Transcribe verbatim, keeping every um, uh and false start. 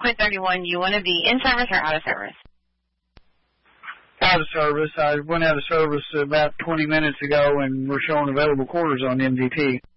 Quinn thirty-one, you want to be in service or out of service? Out of service. I went out of service about twenty minutes ago, and we're showing available quarters on M D T.